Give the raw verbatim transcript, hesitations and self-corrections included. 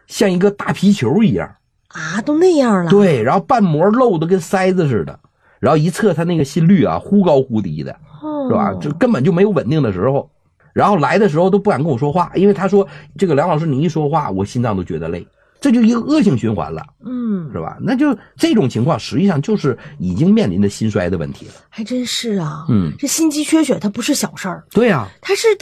像一个大皮球一样啊，都那样了。 对，然后瓣膜漏的跟筛子似的，然后一测他那个心率啊，忽高忽低的，是吧？这根本就没有稳定的时候。然后来的时候都不敢跟我说话，因为他说这个梁老师你一说话，我心脏都觉得累，这就一个恶性循环了， 嗯， 是吧？那就这种情况实际上就是已经面临着心衰的问题了。 还真是啊， 嗯， 这心肌缺血它不是小事儿。 对啊， 它是